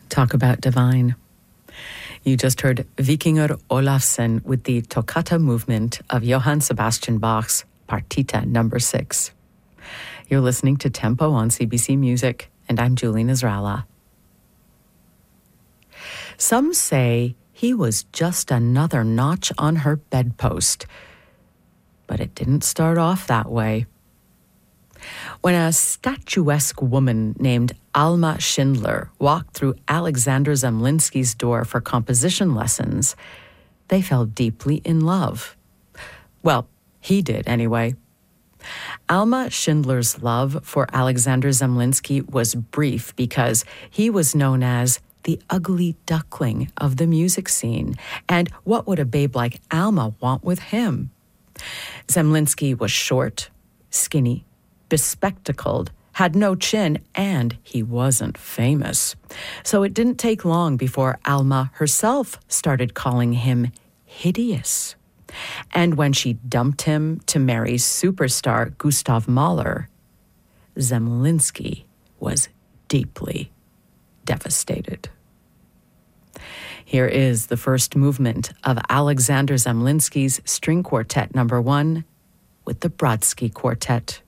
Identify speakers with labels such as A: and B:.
A: Talk about divine. You just heard Vikingur Olafsson with the toccata movement of Johann Sebastian Bach's Partita No. 6. You're listening to Tempo on CBC Music, and I'm Julie Nasrallah. Some say he was just another notch on her bedpost, but it didn't start off that way. When a statuesque woman named Alma Schindler walked through Alexander Zemlinsky's door for composition lessons, they fell deeply in love. Well, he did anyway. Alma Schindler's love for Alexander Zemlinsky was brief because he was known as the ugly duckling of the music scene, and what would a babe like Alma want with him? Zemlinsky was short, skinny, bespectacled, had no chin, and he wasn't famous. So it didn't take long before Alma herself started calling him hideous. And when she dumped him to marry superstar Gustav Mahler, Zemlinsky was deeply devastated. Here is the first movement of Alexander Zemlinsky's String Quartet No. 1 with the Brodsky Quartet.